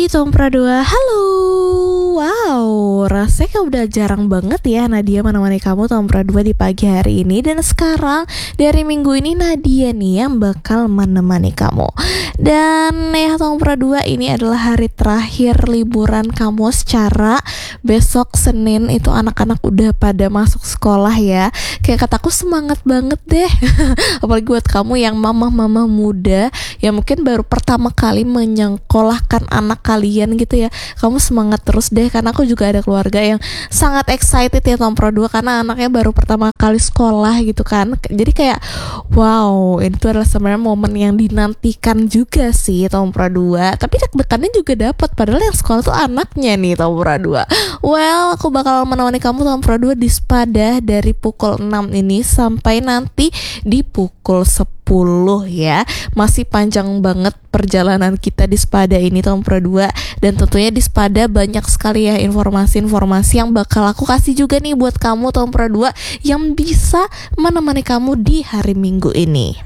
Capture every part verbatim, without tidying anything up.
pagi Tom Pradua. Halo. Wow, rasanya kayak udah jarang banget ya Nadia menemani kamu Tom Pradua di pagi hari ini. Dan sekarang dari minggu ini Nadia nih yang bakal menemani kamu. Dan ya Tom Pradua, ini adalah hari terakhir liburan kamu secara besok Senin itu anak-anak udah pada masuk sekolah ya. Kayak kataku semangat banget deh. Apalagi buat kamu yang mama-mama muda yang mungkin baru pertama kali menyekolahkan anak kalian gitu ya. Kamu semangat terus deh, karena aku juga ada keluarga yang sangat excited ya Tom Pradua, karena anaknya baru pertama kali sekolah gitu kan. Jadi kayak wow, itu adalah sebenarnya momen yang dinantikan juga sih Tom Pradua. Tapi deg-degannya juga dapat, padahal yang sekolah tuh anaknya nih Tom Pradua. Well, aku bakal menemani kamu Tom Pradua di Spada dari pukul enam ini sampai nanti di pukul sepuluh ya. Masih panjang banget perjalanan kita di Spada ini Tom Pradua. Dan tentunya di Spada banyak sekali ya informasi-informasi yang bakal aku kasih juga nih buat kamu Tom Pradua, yang bisa menemani kamu di hari Minggu ini.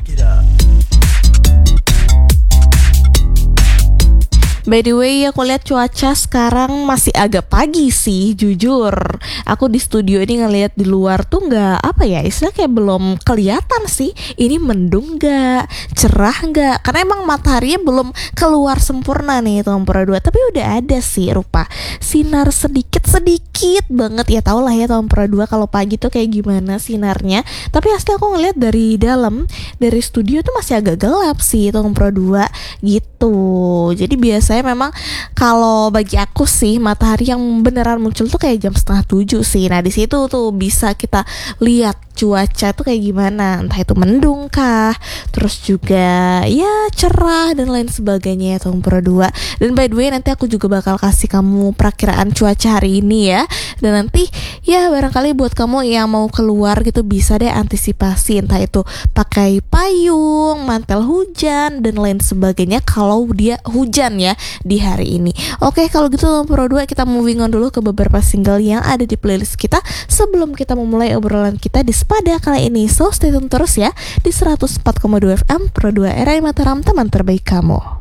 By the way, aku lihat cuaca sekarang masih agak pagi sih, jujur. Aku di studio ini ngelihat di luar tuh nggak apa ya, istilah kayak belum kelihatan sih. Ini mendung nggak, cerah nggak? Karena emang mataharinya belum keluar sempurna nih Tom Pradua. Tapi udah ada sih rupa sinar sedikit-sedikit banget ya. Tau lah ya Tom Pradua kalau pagi tuh kayak gimana sinarnya. Tapi asli aku ngelihat dari dalam, dari studio tuh masih agak gelap sih Tom Pradua gitu. Jadi biasa saya memang kalau bagi aku sih matahari yang beneran muncul tuh kayak jam setengah tujuh sih. Nah di situ tuh bisa kita lihat cuaca tuh kayak gimana, entah itu mendung kah, terus juga ya cerah dan lain sebagainya ya Tom Pradua. Dan by the way nanti aku juga bakal kasih kamu perakiraan cuaca hari ini ya. Dan nanti ya barangkali buat kamu yang mau keluar gitu bisa deh antisipasi, entah itu pakai payung, mantel hujan dan lain sebagainya kalau dia hujan ya di hari ini. Oke, kalau gitu Tom Pradua, kita moving on dulu ke beberapa single yang ada di playlist kita sebelum kita memulai obrolan kita di Spada kali ini. So stay tune terus ya di seratus empat koma dua F M Pro dua R I Mataram, teman terbaik kamu.